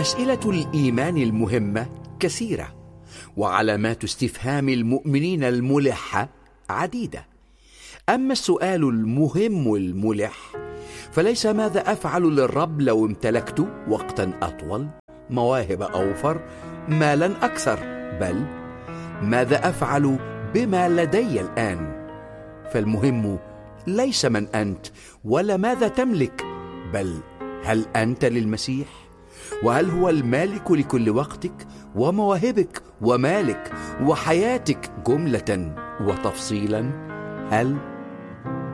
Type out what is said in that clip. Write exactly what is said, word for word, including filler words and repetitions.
أسئلة الإيمان المهمة كثيرة، وعلامات استفهام المؤمنين الملحة عديدة. أما السؤال المهم الملح فليس ماذا أفعل للرب لو امتلكت وقتا أطول، مواهب أوفر، مالا أكثر، بل ماذا أفعل بما لدي الآن. فالمهم ليس من أنت ولا ماذا تملك، بل هل أنت للمسيح؟ وهل هو المالك لكل وقتك ومواهبك ومالك وحياتك جملة وتفصيلا؟ هل